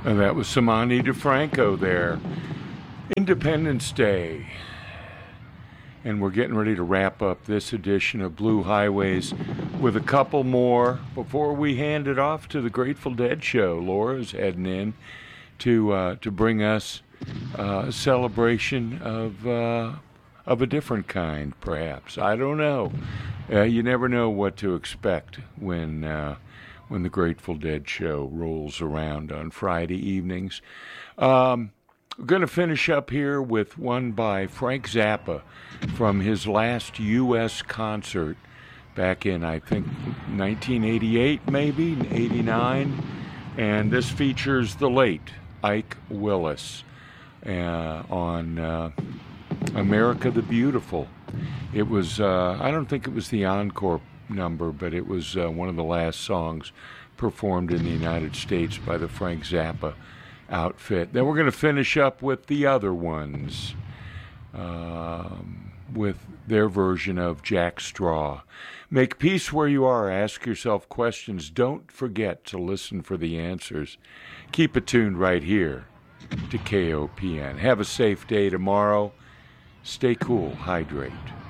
And that was Samani DeFranco there. Independence Day. And we're getting ready to wrap up this edition of Blue Highways with a couple more before we hand it off to the Grateful Dead show. Laura's heading in to bring us a celebration of a different kind, perhaps. I don't know. You never know what to expect when the Grateful Dead show rolls around on Friday evenings. We're going to finish up here with one by Frank Zappa from his last U.S. concert back in, I think, 1988, maybe, 89. And this features the late Ike Willis on America the Beautiful. It was, I don't think it was the encore number, but it was one of the last songs performed in the United States by the Frank Zappa outfit. Then we're going to finish up with the other ones, with their version of Jack Straw. Make peace where you are. Ask yourself questions. Don't forget to listen for the answers. Keep it tuned right here to KOPN. Have a safe day tomorrow. Stay cool. Hydrate.